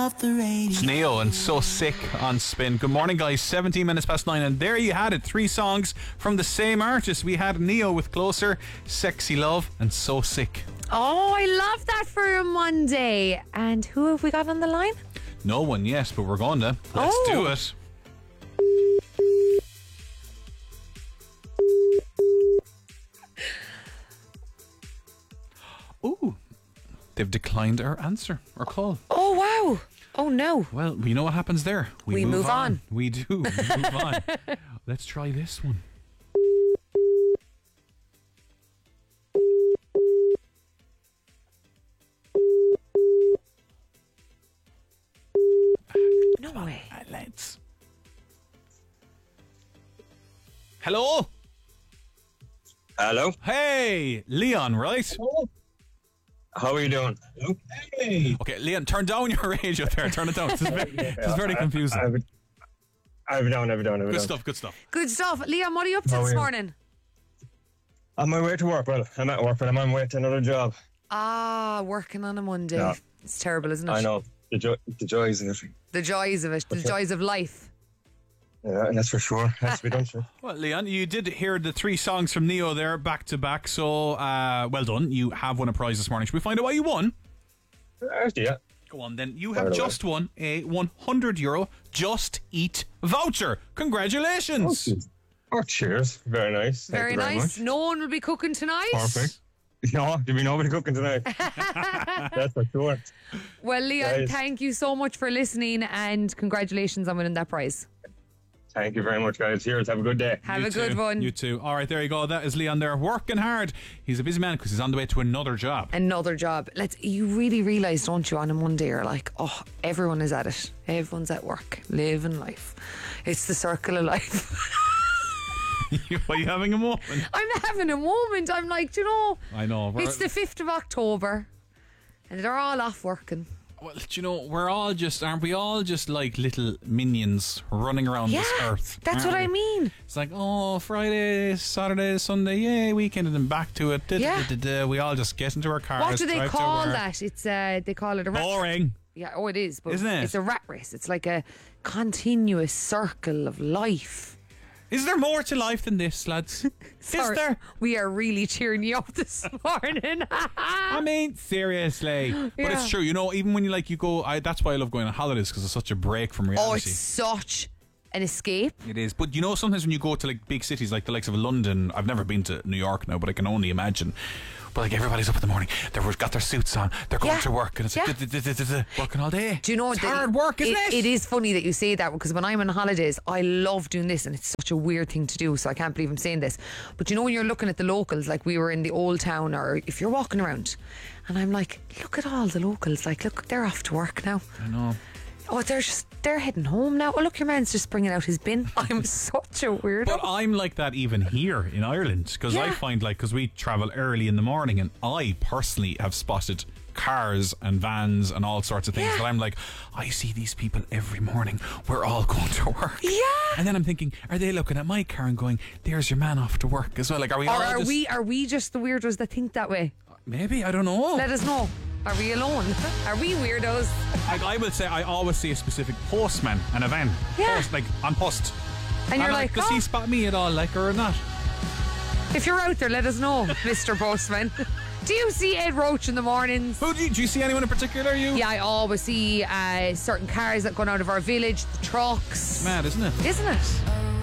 of the radio. It's Neo and So Sick on Spin. Good morning, guys. 17 minutes past 9, and there you had it. 3 songs from the same artist. We had Neo with Closer, Sexy Love, and So Sick. Oh, I love that for a Monday. And who have we got on the line? No one yet, but we're going to. Let's do it. Ooh, they've declined our answer, our call. Oh, wow. Oh, no. Well, we know what happens there. We move on. We do. We move on. Let's try this one. No way. Let's. Hello? Hello. Hey, Leon, right? Hello. How are you doing? Hey. Okay, Leon, turn down your radio there. Turn it down. This is very confusing. I've done. Good stuff. Good stuff. Liam, what are you up to How are this you? morning? On my way to work. Well, I'm at work, but I'm on my way to another job. Working on a Monday. Yeah. It's terrible, isn't it? I know. The joys in it. The joys of it. The joys of life. Yeah, and that's for sure. Has to be done, sure. Well, Leon, you did hear the 3 songs from Neo there back to back, so well done. You have won a prize this morning. Should we find out why you won? Yeah. Go on then. You have just won a €100 Just Eat voucher. Congratulations. Oh, cheers. Very nice. Thank Very you very nice. much. No one will be cooking tonight. Perfect. No, there'll be nobody cooking tonight. That's for sure. Well, Leon, Guys. thank you so much for listening and congratulations on winning that prize. Thank you very much, guys. Cheers. Have a good day. Have You a good too. one. You too. All right, there you go. That is Leon there, working hard. He's a busy man because he's on the way to another job. Another job. You really realise, don't you, on a Monday you're like, oh, everyone is at it. Everyone's at work, living life. It's the circle of life. Are you having a moment? I'm having a moment. I'm like, do you know, I know. it's the 5th of October and they're all off working. Well, do you know, aren't we all just like little minions running around this earth? That's what I mean. It's like, oh, Friday, Saturday, Sunday, yay, weekend, and then back to it. Yeah. We all just get into our cars. What do they drive to call work. that? It's they call it a rat. Boring. Yeah, oh, it is. But Isn't it? It's a rat race. It's like a continuous circle of life. Is there more to life than this, lads? Sorry, Is there? we are really cheering you up this morning. I mean, seriously. But Yeah. it's true, you know, even when you go, that's why I love going on holidays, because it's such a break from reality. Oh, it's such an escape. It is. But you know, sometimes when you go to like big cities like the likes of London, I've never been to New York now, but I can only imagine. But like everybody's up in the morning, they've got their suits on, they're going to work, and it's like working all day. Do you know it's hard work, isn't it? It is funny that you say that, because when I'm on holidays, I love doing this, and it's such a weird thing to do, so I can't believe I'm saying this. But you know, when you're looking at the locals, like we were in the old town, or if you're walking around, and I'm like, look at all the locals, like, look, they're off to work now. I know. Oh, they're heading home now. Oh, look, your man's just bringing out his bin. I'm such a weirdo. But I'm like that even here in Ireland, because I find because we travel early in the morning, and I personally have spotted cars and vans and all sorts of things that I'm like, I see these people every morning. We're all going to work. Yeah. And then I'm thinking, are they looking at my car and going, there's your man off to work as well? Like, are we? Or all are just, we just the weirdos that think that way? Maybe, I don't know. Let us know. Are we alone? Are we weirdos? I will say, I always see a specific postman and a van. Yeah. Like on post. And you're I'm like, does he spot me at all, like, or not? if you're out there, let us know, Mr. Postman. Do you see Ed Roach in the mornings? Do you see anyone in particular? You? Yeah, I always see certain cars that go out of our village, the trucks. Mad, isn't it? Isn't it?